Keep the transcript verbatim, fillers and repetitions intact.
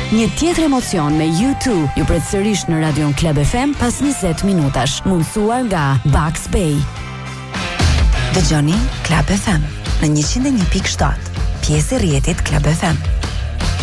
Një tjetër emocion me U two ju pret sërish në Radion Club F M pas njëzet minutash, mundësuar nga Bucks Bay. Dëgjoni Club F M në njëqind e një pikë shtat, pjesë e rrjetit Club F M.